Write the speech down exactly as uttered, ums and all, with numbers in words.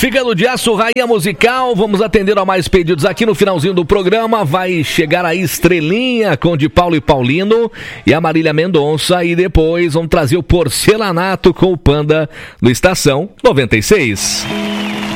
Ficando de aço, rainha musical, vamos atender a mais pedidos aqui no finalzinho do programa. Vai chegar a Estrelinha com de Paulo e Paulino e a Marília Mendonça. E depois vamos trazer o Porcelanato com o Panda no Estação noventa e seis.